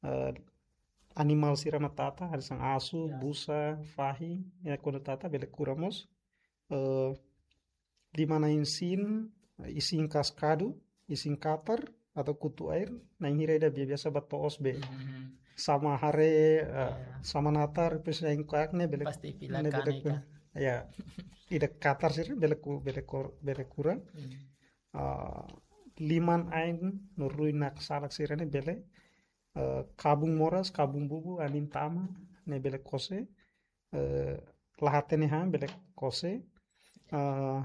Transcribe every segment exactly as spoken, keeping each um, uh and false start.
eh, animal sirama tata ada sang asu, busa, fahi, ya kono tata bele kuramos. Eh, di mana insin ising kaskadu, ising katar atau kutu air, nah ini reda biasa bato osbe. Mhm. Sama hare eh, Ya, sama natar pes yang kakne bele pasti ne pilakan bele ikan. ya ida katar sih bele ku bele kor bele kurang. Hmm. Ah, liman ain nurui nak salak sirene bele eh, kabung moras kabung bubu anin tama ne bele kose eh, lahatene ha bele kose eh,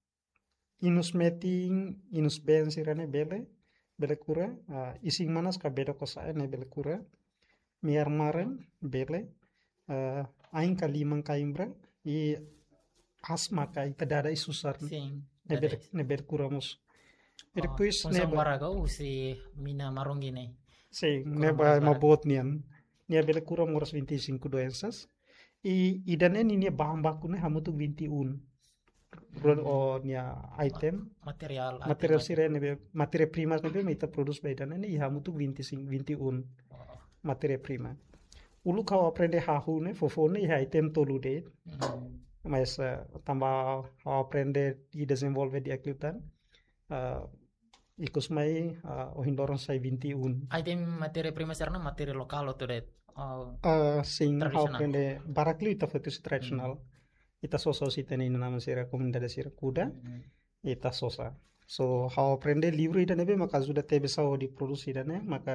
inus meting inus ben sirene bele bele kura ah, ising manas ka beda kosa ne bele kura miar maren bele eh, ain ka limang ka imbra i asma ka ita dada isusar Sing ne bele dades. ne bele kuramus. Jadi Oh, kuis unsang neba waraga si mina marung gini. se Kurang neba moras barak. mabot nian nia bele kura moras vinte e cinco doenças e idane ni nia bahan baku ne hamutu vinte e um Pro- o Hmm. nia Ma- item Material item material item. sire nebe materia prima nebe meita produce ba idane ne hamutu vinte e cinco vinte e um Oh. materia prima ulu kau aprende hahu ne fofone i item tolu de Hmm. mas eh, tambah kau aprende i desenvolve di aklitan uh, ikus mai uh, o hindoron sai vinte e um. Item materi prima serna materi lokal tuh det. Oh, Uh, sing how tradisional. prende barakli ita fokus Hmm. traditional ita sosa si tani nama sira komenda sira kuda Hmm. ita sosa so how prende livro ita nebe maka sudah tebe sao di produksi ita ne maka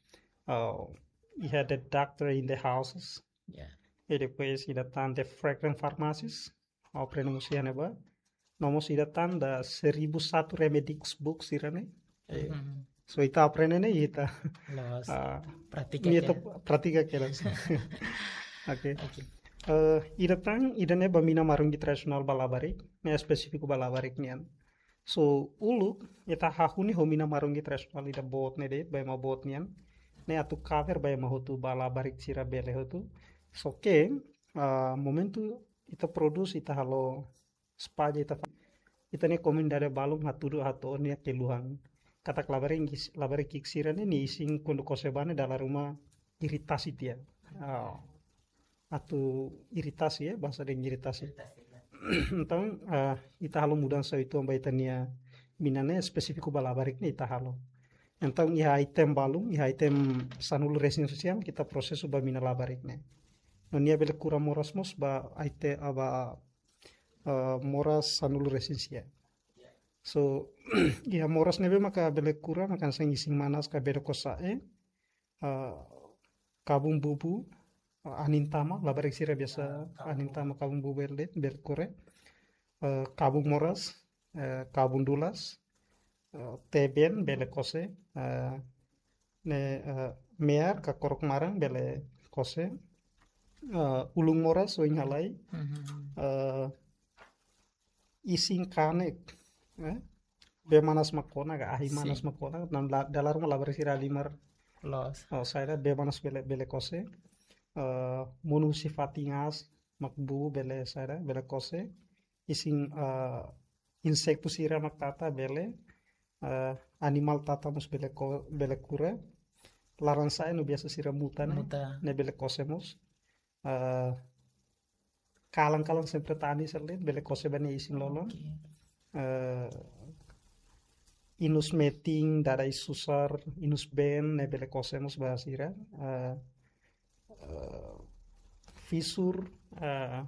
uh, he had a doctor in the houses Ya. e depois ida tante fragrant pharmacies how prende musia neba nomos ida tanda seribu satu remedies books ira ne eh, Hmm. so ita aprende ne ita Los uh, praktiket ini ya. ito pratika kelas oke. Oke. Eh, ida tang ida ne bamina marungi tradisional balabarik ne spesifik balabarik nian so ulu ita hahuni homina marungi tradisional ida bot ne de bay ma bot nian ne atu cover bay ma hotu balabarik sira bele hotu so ke ah, momentu ita produce ita halo spaja ita ita ne komin dare balum hatudu hatu ne keluhan kata labari ngis labari kiksira ne ni ising kundu kosebane dalam rumah iritasi dia. Ah, atau iritasi ya bahasa dengan iritasi então uh, ita halo mudan sa itu amba itania minane spesifik balabarik ni ita halo então iha item balum iha item sanul resin sosial kita proses uba mina labarik ne no nia bele kura morasmos ba aite aba uh, moras sanul resin sia so iha moras nebe maka bele kura maka sang ising manas ka bede kosa e uh, kabung bubu uh, anintama labarik sira biasa anintama kabung bubu berde berkore uh, kabung moras uh, kabung dulas uh, teben bele kose uh, ne uh, mear ka korok marang bele kose uh, ulung moras so halai Hmm. uh, ising kanek eh? Be manas makona ga ahi manas Sing makona nam la, dalar mo labarik sira limar los. uh, saya be manas bele bele kose uh, monu sifatingas makbu bele saya bele kose ising uh, insektu sira maktata bele uh, animal tata mus bele ko bele kure larang saya no biasa sira mutane Muta. ne bele kosemos uh, kalang kalang sempre tani serlin bele kose bane ising lolong Oke. uh, inus meting dada isusar inus ben ne bele kosemos bahasira uh, uh, fisur uh,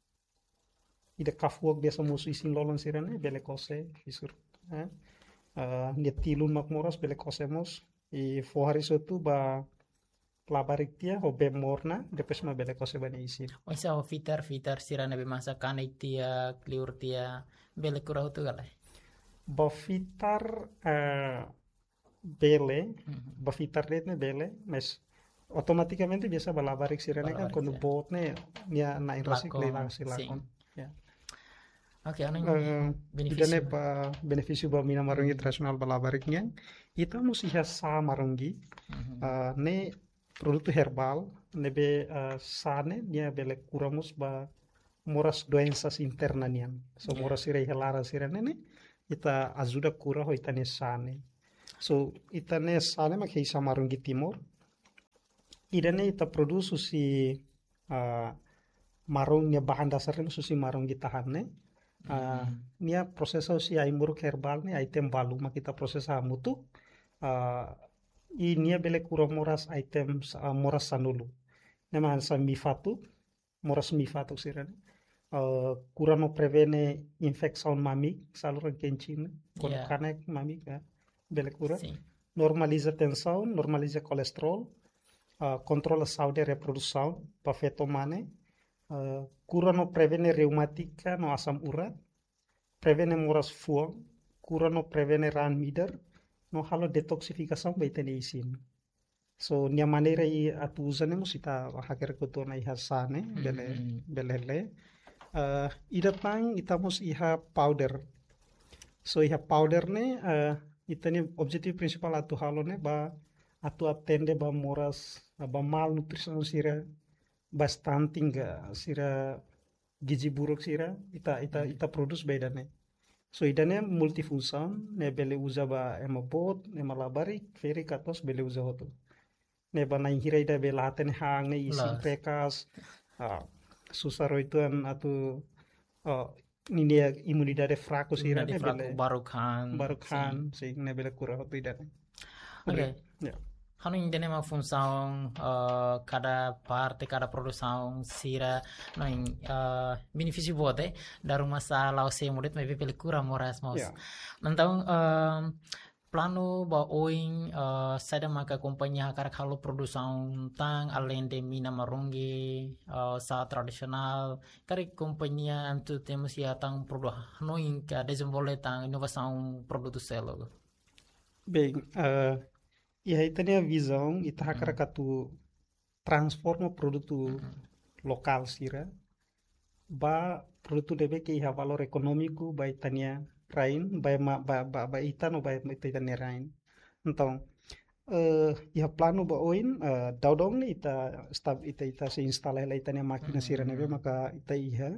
ida kafuak biasa musu ising lolong sirane bele kose fisur eh? uh, dia tilun makmoras bele kosemos i fohari sotu ba labarik tia ho be morna depes ma bele kose bane isin Oh, isa ho fitar fitar sira nabe masa kanai tia kliur tia bele kurau tu galai. ba fitar uh, bele Hmm. ba fitar det ne bele mes otomaticamente biasa ba labarik sirane kan Balabarik kono ya. bot ne nia na irosik le Lakon langsi sing. lakon ya. Oke, anu Eh, idane beneficio. ba beneficio ba mina marungi tradisional ba labariknya ita musi sa marungi Mhm. uh, ne produto herbal nebe uh, sane nia bele kuramus ba moras doenças interna nian so Ya. moras sira helara sira nene ita ajuda cura ho itane sane so itane sane mak heisa marungi timor idane ita produce susi uh, marungnya bahan dasarnya susi marung gitahanne uh, Mm. nia proses si aimburuk herbal ne item balu ma kita proses mutu uh, inia bele kuro moras item uh, moras sanulu nema sa mifatu moras mifatu sirane uh, kurano prevene infection mami saluran kencing kon Yeah. kanek mami ka bele kura Sim. normaliza tensão normaliza colesterol uh, controla saúde e reprodução para fetomane uh, cura no prevene reumática no asam urat prevene moras fuang cura no prevene ran mider no halo detoxificação baitene isin so nia maneira i atu usane musita haker kutona i hasane bele Mm. belele uh, ida tang itamos iha powder so iha powder ne uh, itani objektif principal atu halo ne ba atu atende ba moras ba malnutrição sira ba stunting ga sira gizi buruk sira ita ita ita produce beda ne so idane multifungsion ne bele uza ba ema bot ema labarik feri katos bele uza hotu ne ba naing hira ida bela haten hang ne isin Las. prekas uh, susaro ituan atu uh, ninia imunidade fraco sira Nadi ne fraku bele baru kan. baru kan sing ne bele kura hotu idane Oke. ya Hanu indene ma função uh, cada parte, cada produção sira no uh, benefício bote dar uma sala ao ser murid mas pele cura moras maus. ya Então uh, plano ba oin uh, sada maka companhia cara kalau produção tang além de mina marungi uh, sa tradisional kare companhia antu temos ya tang produk no inka desenvolver tang inovação produto selo. bem uh, e aí tem a visão e tá cara tu transforma o produto local sira ba produto debe que ia valor econômico ba itania rain ba ma ba ba, ba itano ba itania rain então uh, ia plano ba oin uh, daudong ni ita stab ita ita se instala ela itania máquina sira nebe maka ita iha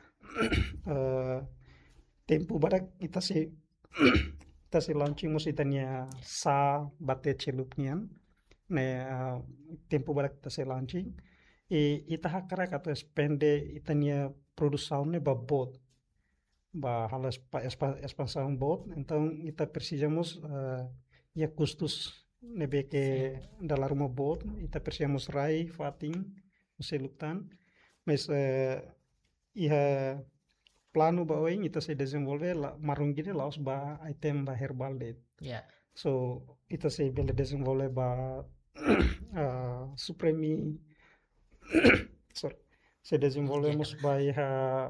uh, tempo badak ita se ita se launching mos itania sa bate celupnian ne uh, tempo badak ita se launching e ita hakara kato spende itania produção ne ba bot ba hala expansão bot então ita precisamos uh, ia custos nebe que dalam rumah bot ita precisamos rai fating selutan mas uh, ia plano ba oing ita se desenvolver la marung gini laos ba item ba herbal det Yeah. so ita se bele desenvolver ba uh, supremi sorry se desenvolvemos ba iha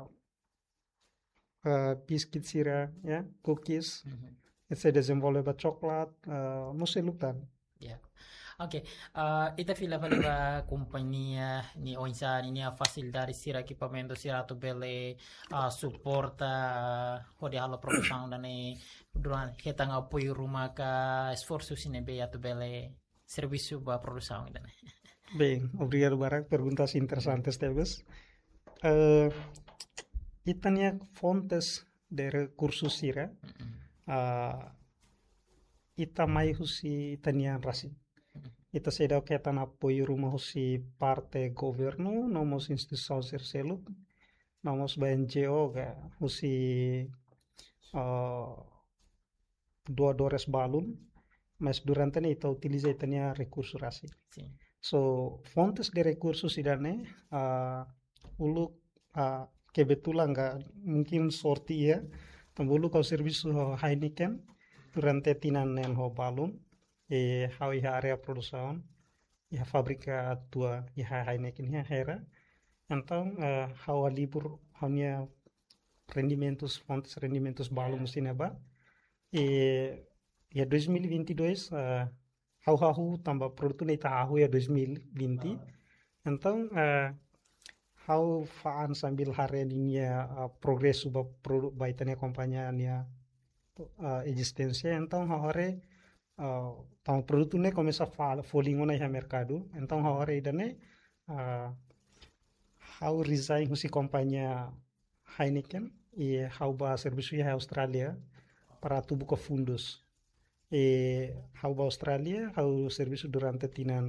uh, biscuit sira ya cookies Mhm. se desenvolve ba coklat uh, no se lutan Ya. Oke, uh, ita fila vale ba companhia ni onsa ni a facilidade sira equipamento sira to bele uh, suporta uh, hodi halo produção dane durante hetang apoio rumah ka esforço sine be ya to bele serviço ba produção dane. bem obrigado Barak perguntas interesantes teves uh, itania fontes de recursos sira uh, ita mai husi itania rasi ita sedau ketan apoio rumah husi parte governo nomos instituição serseluk nomos ba N G O ga husi uh, dua dores balun mas durante ne ita utiliza itania recursos rasi Sim. so fontes de recursos idane uh, ulu uh, kebetulan nggak mungkin sorti ya tambulu kau serviço Heineken durante tinan nen ho balum e hau iha area produção iha fábrica tua iha Heineken iha hera então uh, hau a libur haunya rendimentos fontes rendimentos balum sineba e ya dois mil e vinte e dois uh, hau hau tambah produto nita hau ya dois mil e vinte então uh, hau faan sambil hari ini uh, progres suba produk baitanya kompanhia uh, existência então hore uh, tang produto ne começa a fal folingo na iha mercado então hore idane uh, how resign husi kompanhia Heineken e how ba serviço iha Austrália para tu buka fundos e how ba Austrália how serviço durante tinan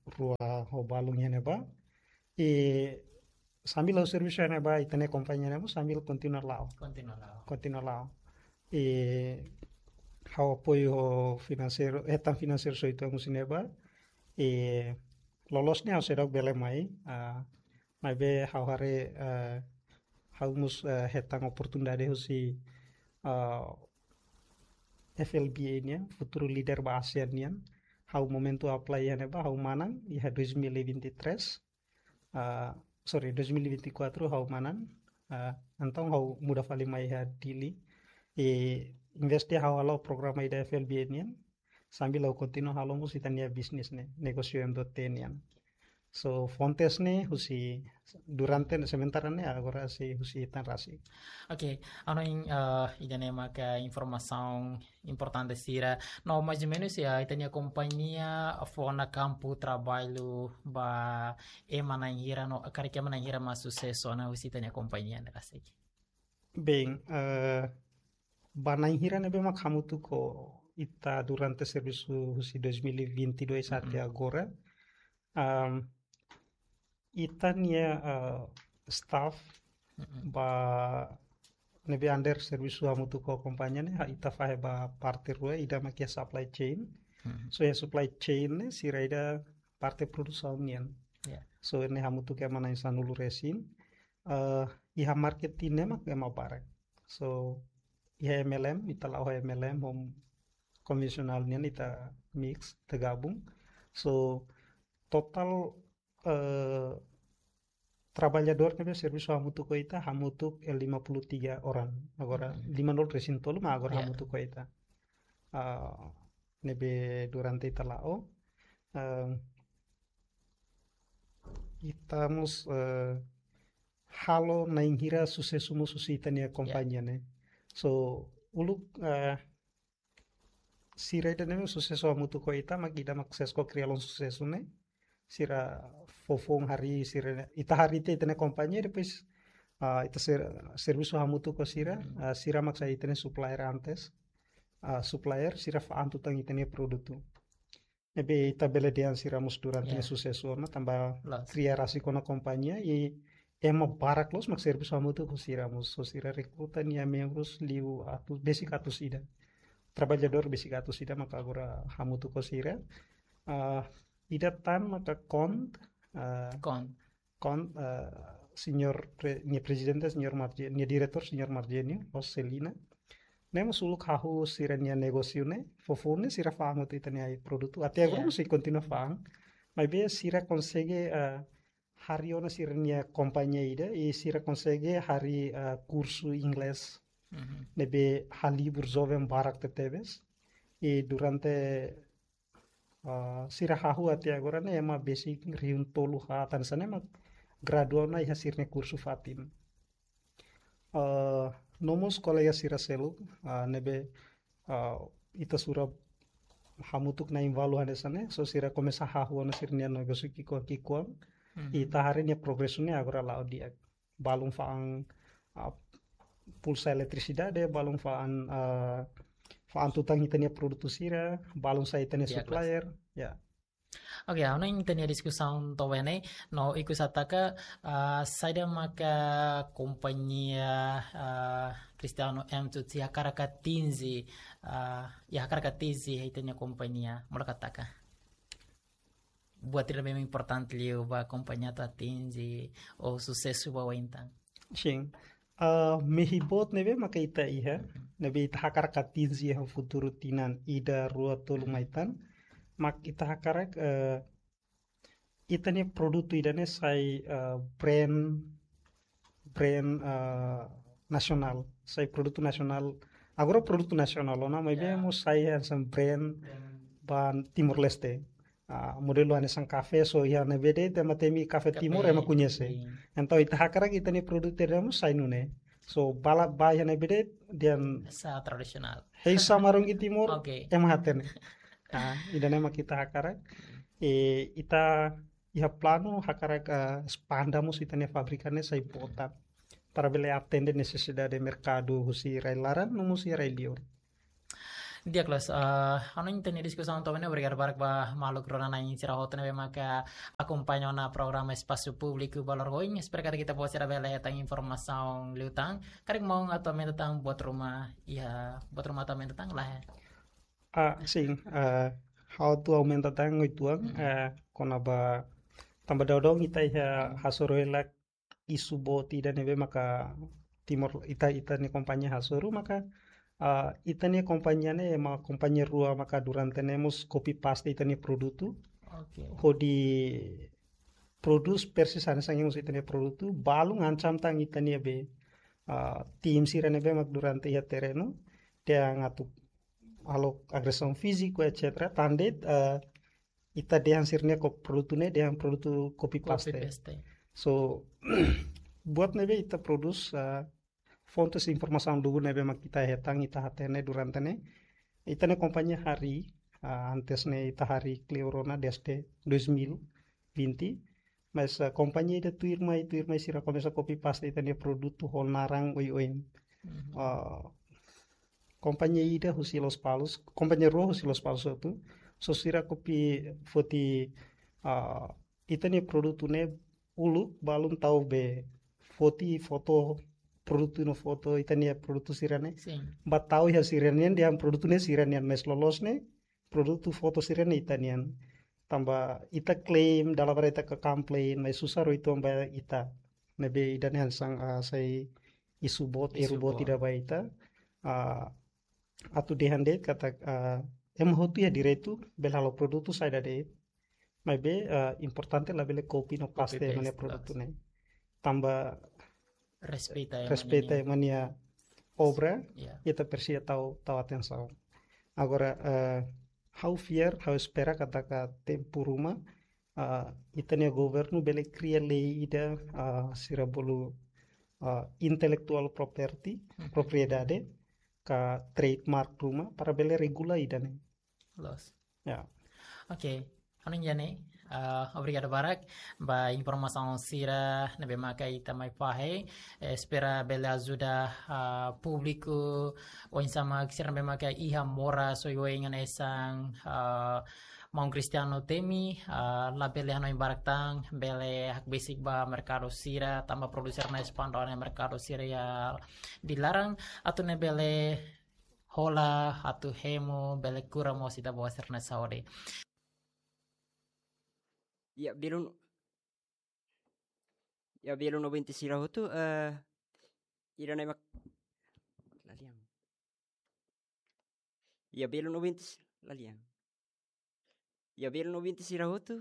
rua ho balungnya neba e sambil lau serviço neba itane kompanhia neba sambil continua lao Continua lá. continua lao e hau apoio financeiro etan financeiro so itu neba e lolosnya hau sedok bele mai uh, mai be hau hare uh, hau mus uh, hetang oportunidade husi uh, F L B A nya futuro líder ba ASEAN nian hau momento apply ya neba hau manang ya dois mil e vinte e três uh, sorry dois mil e vinte e quatro hau manang uh, então hau muda fali mai ha dili e investe hau halo programa ida F L B A nian sambil hau continue halo mus itania bisnis ne negosio M dot T nian so fontes ne husi durante sementara ne agora si husi tan rasi. Ok, ano yung uh, idane maka informação importante sira. No, mais ou menos ya itanya companhia fona campo trabalho ba e mananghira no karike mananghira ma sucesso na usitanya companhia na kasi. Bem, uh, bananghira ne bema kamu tu ko ita durante serviço husi dois mil e vinte e dois até Mm-hmm. agora. Um, itania uh, staff Mm-hmm. ba nebe under serviço hamu tu ko kompanhia ne ha ita fahe ba parte rua ida makia supply chain. Mm-hmm. So ya supply chain ne sira ida parte produção nian. Yeah. So ne hamu tu ke mana insan ulu resin. Uh, iha marketing ne mak ema barek. So iha M L M ita lau M L M hom konvensional nian ita mix tergabung. So total uh, trabalhador nebe serviço hamutu ko ita hamutu e lima puluh tiga orang agora Mm-hmm. lima nol resin tolu ma agora Yeah. hamutu ko ita uh, nebe durante ita lao uh, ita mus uh, halo na inghira sucesso mus susita nia kompanhia ne so ulu uh, sira ida nebe sucesso hamutu ko ita magida mak sesko krialon sucesso ne sira fofong hari sira ita hari te itene kompanhia depois uh, ita ser, serviço hamutu ko sira uh, sira mak sa itene supplier antes uh, supplier sira fa antu tang itene produto ebe ita bele dian sira mus durante Yeah. sucesso na tamba Los. criar assim com a companhia e ema barak los mak serviço hamutu ko sira mus so sira recruta nia membros liu atu basic atus ida trabalhador basic atus ida maka agora hamutu ko sira uh, ida tan maka kont uh, Con. con uh, signor pre, nia presidente signor Margenio nia diretor signor Margenio Roselina nemo suluk hahu sira nia negosio ne fofone sira fang tu itania produto até agora Yeah. não se continua fang mas be sira consegue uh, hari ona sira nia companhia ida e sira consegue hari uh, curso inglês Mm-hmm. nebe halibur jovem barak tetebes e durante uh, sira hahu até agora ne ema basic riun tolu ha tan sana ema gradual na ihasirne kursu fatin uh, nomos kolega sira selu uh, nebe uh, ita sura hamutuk na invalu hane sana so sira komesa hahu na sirnia no gosu kiko kiko Mm-hmm. ita hari nia progresune agora lao dia balung faang uh, pulsa eletricidade balung faang uh, faang tutang itania produto sira balung sa itania Yeah, supplier ya Ok, ano yung tanya diskusyon tawene no ikusataka uh, sada maka kompanya uh, Cristiano M tu ti hakarakatinzi uh, ya hakarakatinzi itanya kompanya mulakataka buat tidak memang importante liu ba kompanya tu atinzi o sucesso ba wintang. Sim. Uh, mehibot nebe maka ita iha nebe ita hakar katinzi ha futuro tinan ida rua tolu maitan mak ita hakarak uh, ita ne produto ida ne sai uh, brand brand uh, nasional sai produto nasional agora produto nasional ona mai Yeah. mo sai san brand ban Timor Leste uh, modelo ane sang kafe so ya ne vede te matemi kafe Timor ema kunyese então ita hakara kita ni produto demo sainune so bala baya na bede dian Sa tradisional. hei samarong Timor Okay. em hatene ah ida nema kita hakara e ita iha plano hakara uh, expandamos itane fabricane sai important para bele atende necessidade de mercado husi railaran no musi railior. Dia kelas, uh, ano yung tani diskusi untuk ini bergar barak bah makhluk rona na yung sira hoto na maka akumpanyo na programa espasyo publiko balor hoing espera kata kita po sira bela tang informasi liutang karing mau atau mentatang buat rumah ya buat rumah atau mentatang lah. Ah, sim, ah, how to aumenta tang ituang, ah, kona ba tambah dodong ita ya hasoro elak isu boti dan ebe maka timor ita ita ni kompanya hasoro maka ah, ita ni kompanya ne ma kompanya rua maka durante nemos copy paste ita ni produto Oke. ho di produce persis sana sang yang ita ni produto balu ngancam tang ita ni ebe ah, tim sirane ebe mak durante ya tereno dia ngatu alo agressão físico et cetera. Tandet uh, ita dehan sirnya kok produtune dehan produtu copy Copy paste. paste. So buat nebe ita produce uh, fontes informasi dulu nebe mak kita hetang ita hatene durante ne ita ne kompanya hari uh, antes ne ita hari kleurona desde dua ribu vinte mas uh, kompanya ita tuir mai tuir mai sira komesa copy paste ita ne produto hol narang oi oi Mhm. uh, Kompanya ida husi los palos, kompanya ro husi los palos itu, so sira kopi foti uh, ita ni produto ne ulu balum tau be foti foto produto no foto ita ni produto sirane, Sim. bat tau ya siranian dia produto ne siranian mes lolos ne produto foto sirane ita nian tambah ita claim dalam ita ke complain mai susah ro itu amba ita nebe ida ne sang uh, sai isu bot Isu eru bot bot. tidak ba ita uh, atu dehande kata uh, em hotu ya diretu belalo produto sai da de mai be uh, importante la bele copy no paste paste, mania produto ne tamba Respeta ya respeta manini. mania obra Ya. eta persia tau tau atenção agora uh, how fear how espera kata ka tempo ruma uh, itania governo bele cria lei ida uh, sirabulu uh, intellectual property propriedade ka trademark rumah para bele regula idane Los. ya Oke, ano jane? Uh, obrigado Barak. Ba informação sira na bemaka ita mai pahe. Espera bela ajuda uh, público o insama sira bemaka iha mora so yo ingan esang uh, mau Cristiano temi uh, la bele ano barak tang bele hak basic ba mercado sira tambah produser na espando na mercado sira ya dilarang atau ne bele hola atau hemo bele kura mo sita bawa serna saudi. Ya bilu ya bilu no binti sirah tu eh ira mak laliang. Ya bilu no binti laliang. Ya bilu no binti sirah tu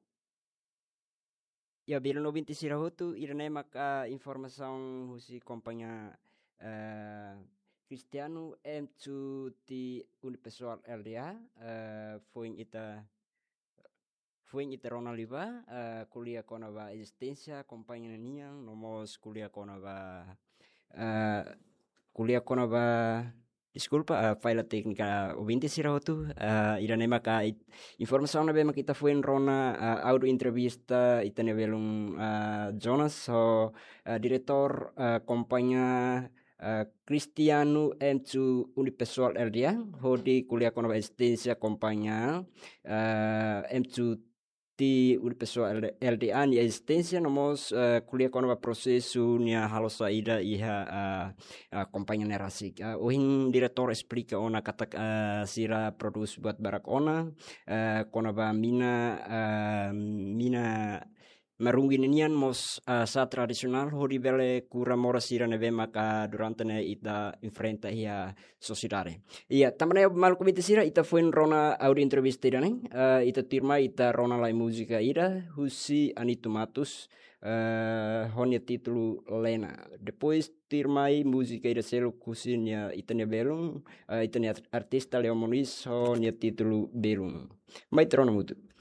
Ya bilu no binti sirah tu ira mak uh, informação husi kompanya uh, Cristiano em tu ti unipessoal L D A uh, foi ita Fui ita rona liba uh, kuliah kona ba existência kompanya niang nomos kuliah kona ba uh, kuliah kona ba desculpa uh, faila técnica ouvinte sira tu uh, ira nema ka informação na bema kita foi rona uh, audio entrevista ita ne belum uh, Jonas so uh, diretor uh, kompanya Uh, Cristiano em tu unipessoal L D A hodi kuliah kona ba existência kompanya uh, em tu ti unipessoal L D A ni existência nomos uh, kuliah kona ba processo nia halo saida iha uh, uh, kompanya nerasi uh, ohin diretor explica ona kata uh, sira produce buat barak ona uh, kona ba mina uh, mina marungin nian mos uh, sa tradisional hodi bele kura mora sira neve maka durante ne ita enfrenta ia sociedade. Ia tamane mal komite sira ita fuen rona audio entrevista ida neng uh, ita tirma ita rona lai musika ida husi Anitu Matus uh, honia titulu Lena. Depois tirmai musika ida selo kusinya ita ne belum uh, ita ne artista Leo Moniz honia titulu belum. Mai trona mutu.